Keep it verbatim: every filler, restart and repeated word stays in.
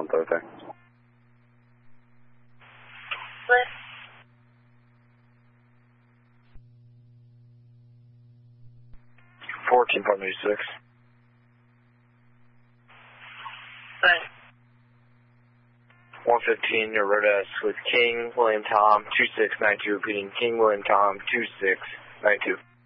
Thursday. What? fourteen point eight six. Fine. one fifteen, your Rodas with King, William Tom, two six nine two, repeating King, William Tom, two six nine two.